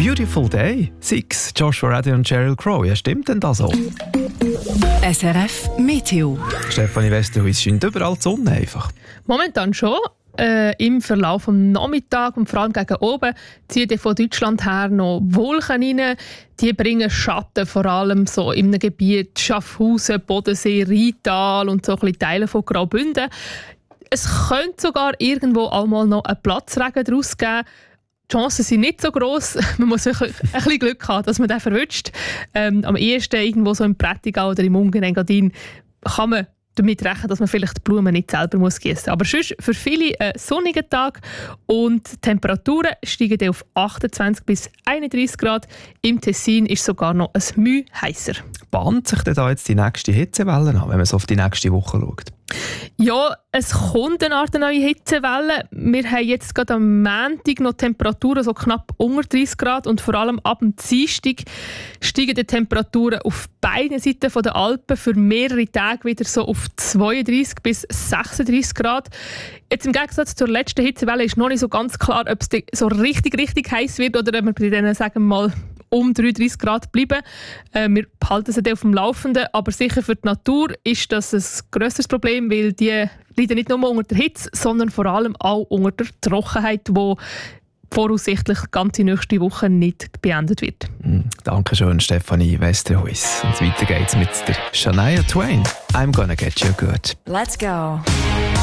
Beautiful Day. Six, Joshua Reddy und Sheryl Crow. Ja, stimmt denn das so? SRF Meteo. Stefanie Westerhuis, scheint überall die Sonne einfach. Momentan schon. Im Verlauf des Nachmittags und vor allem gegen oben ziehen von Deutschland her noch Wolken rein. Die bringen Schatten, vor allem so im Gebiet Schaffhausen, Bodensee, Rheintal und so ein bisschen Teile von Graubünden. Es könnte sogar irgendwo einmal noch einen Platzregen daraus geben. Die Chancen sind nicht so gross. Man muss wirklich ein bisschen Glück haben, dass man den verwünscht. Am ehesten irgendwo so im Prättigau oder im Ungenengadin kann man damit rechnen, dass man vielleicht die Blumen nicht selber gießen muss. Aber sonst für viele ein sonniger Tag und die Temperaturen steigen auf 28 bis 31 Grad. Im Tessin ist sogar noch ein Mühe heißer. Bahnt sich denn da jetzt die nächste Hitzewelle an, wenn man so auf die nächste Woche schaut? Ja, es kommt eine Art neue Hitzewelle. Wir haben jetzt gerade am Montag noch Temperaturen so knapp unter 30 Grad und vor allem ab dem Dienstag steigen die Temperaturen auf beiden Seiten der Alpen für mehrere Tage wieder so auf 32 bis 36 Grad. Jetzt im Gegensatz zur letzten Hitzewelle ist noch nicht so ganz klar, ob es so richtig heiß wird oder ob wir bei denen, sagen wir mal, um 33 Grad bleiben. Wir behalten sie auf dem Laufenden, aber sicher für die Natur ist das ein grösseres Problem, weil die leiden nicht nur unter der Hitze, sondern vor allem auch unter der Trockenheit, die voraussichtlich die ganze nächste Woche nicht beendet wird. Dankeschön, Stefanie Westerhuis. Und weiter geht's mit der Shania Twain. I'm gonna get you good. Let's go.